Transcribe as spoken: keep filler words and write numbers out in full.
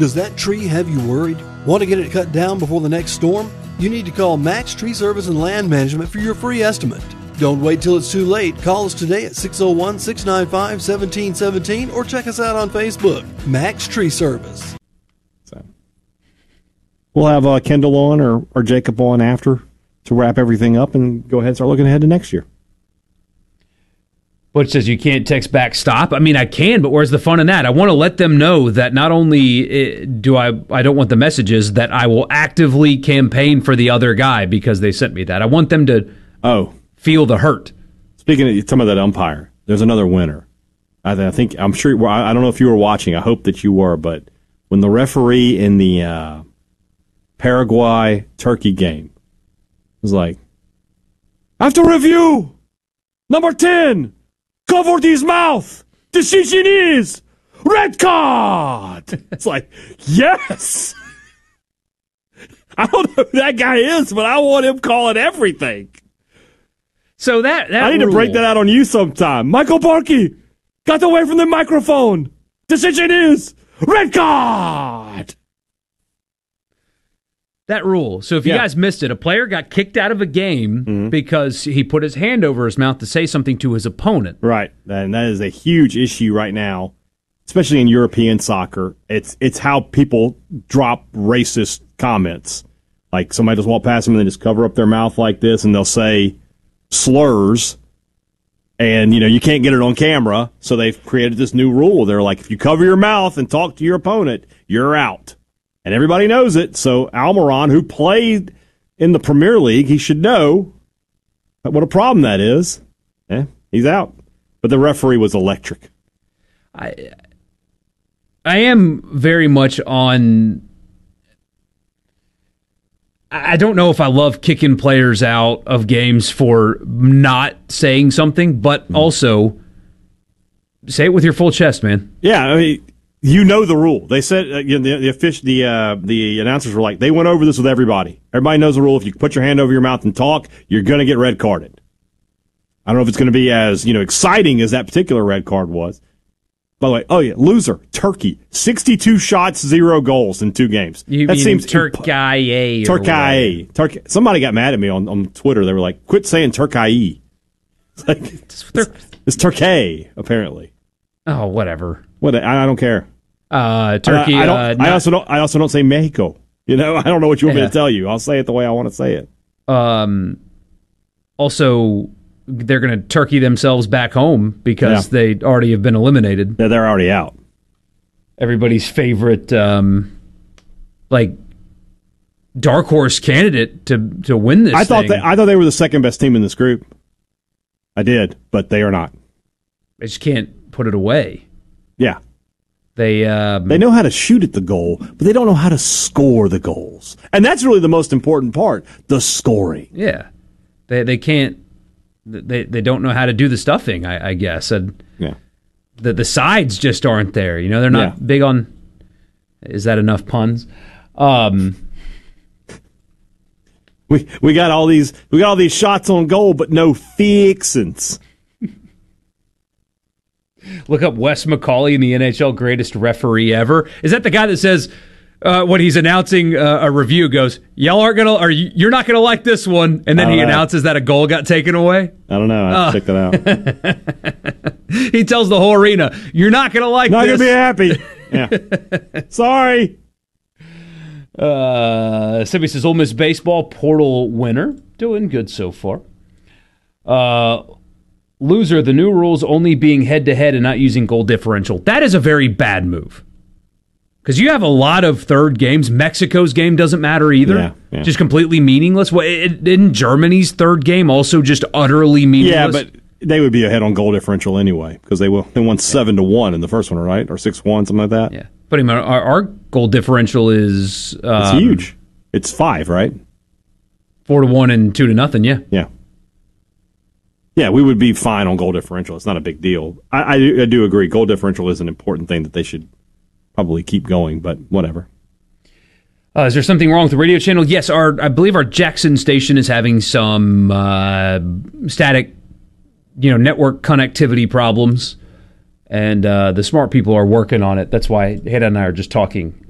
Does that tree have you worried? Want to get it cut down before the next storm? You need to call Max Tree Service and Land Management for your free estimate. Don't wait till it's too late. Call us today at six oh one, six nine five, one seven one seven or check us out on Facebook. Max Tree Service. So we'll have uh, Kendall on or, or Jacob on after to wrap everything up and go ahead and start looking ahead to next year. Butch says you can't text back stop. I mean, I can, but where's the fun in that? I want to let them know that not only do I I don't want the messages, that I will actively campaign for the other guy because they sent me that. I want them to oh feel the hurt. Speaking of some of that umpire, there's another winner. I, I think, I'm sure, I don't know if you were watching. I hope that you were, but when the referee in the uh, Paraguay-Turkey game was like, after review, number ten, covered his mouth. Decision is red card. It's like, yes. I don't know who that guy is, but I want him calling everything. So that, that I need rule, to break that out on you sometime. Michael Barkey got away from the microphone. Decision is red card. That rule. So if you yeah. guys missed it, a player got kicked out of a game mm-hmm. because he put his hand over his mouth to say something to his opponent. Right. And that is a huge issue right now, especially in European soccer. It's it's how people drop racist comments. Like somebody just walk past them and they just cover up their mouth like this and they'll say slurs. And, you know, you can't get it on camera, so they've created this new rule. They're like, if you cover your mouth and talk to your opponent, you're out. And everybody knows it, so Almiron, who played in the Premier League, he should know what a problem that is. Eh, he's out. But the referee was electric. I I am very much on... I don't know if I love kicking players out of games for not saying something, but mm. also say it with your full chest, man. Yeah, I mean... You know the rule. They said uh, you know, the the, official, the uh, the announcers were like, they went over this with everybody. Everybody knows the rule. If you put your hand over your mouth and talk, you're going to get red carded. I don't know if it's going to be as you know exciting as that particular red card was. By the way, oh yeah, loser Turkey, sixty-two shots, zero goals in two games. You that mean seems Turkey? Turkey. Turkey. Somebody got mad at me on, on Twitter. They were like, "Quit saying Turkey." It's like it's Turkey apparently. Oh, whatever. What I, I don't care. Uh, Turkey. I, I, don't, uh, I not, also don't. I also don't say Mexico. You know, I don't know what you want yeah. me to tell you. I'll say it the way I want to say it. Um. Also, they're going to turkey themselves back home because yeah. they already have been eliminated. Yeah, they're already out. Everybody's favorite, um, like dark horse candidate to to win this. I thought thing. they, I thought they were the second best team in this group. I did, but they are not. They just can't put it away. Yeah. They um, they know how to shoot at the goal, but they don't know how to score the goals. And that's really the most important part, the scoring. Yeah. They they can't they they don't know how to do the stuffing, I, I guess. And yeah. the the sides just aren't there. You know, they're not yeah. big on is that enough puns? Um We we got all these we got all these shots on goal, but no fixins. Look up Wes McCauley in the N H L greatest referee ever. Is that the guy that says uh, when he's announcing uh, a review goes, "Y'all aren't gonna, or you're not gonna like this one," and then he know. announces that a goal got taken away? I don't know. I have uh, to check that out. He tells the whole arena, "You're not gonna like not this." Not gonna be happy. Yeah. Sorry. Uh, Sibby says, Ole Miss baseball portal winner, doing good so far. Uh. Loser, the new rules only being head-to-head and not using goal differential. That is a very bad move. Because you have a lot of third games. Mexico's game doesn't matter either. Yeah, yeah. Just completely meaningless. Well, it, in Germany's third game, also just utterly meaningless. Yeah, but they would be ahead on goal differential anyway because they will, they won seven to one in the first one, right? Or six one, something like that. Yeah, but I mean, our, our goal differential is um, it's huge. It's five, right? Four to one and two to nothing. Yeah, yeah. Yeah, we would be fine on goal differential. It's not a big deal. I, I, do, I do agree. Goal differential is an important thing that they should probably keep going, but whatever. Uh, is there something wrong with the radio channel? Yes, our I believe our Jackson station is having some uh, static, you know, network connectivity problems, and uh, the smart people are working on it. That's why Heda and I are just talking